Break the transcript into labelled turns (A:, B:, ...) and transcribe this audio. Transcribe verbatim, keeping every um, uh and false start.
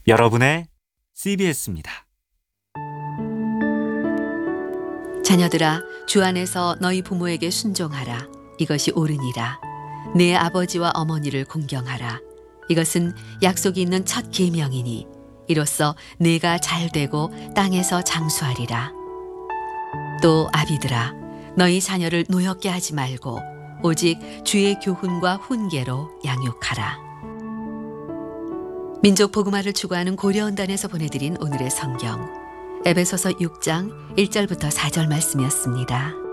A: 여러분의 씨비에스입니다.
B: 자녀들아, 주 안에서 너희 부모에게 순종하라. 이것이 옳으니라. 내 아버지와 어머니를 공경하라. 이것은 약속이 있는 첫 계명이니 이로써 내가 잘되고 땅에서 장수하리라. 또 아비들아, 너희 자녀를 노엽게 하지 말고 오직 주의 교훈과 훈계로 양육하라. 민족 복음화를 추구하는 고려원단에서 보내드린 오늘의 성경 에베소서 육 장 일 절부터 사 절 말씀이었습니다.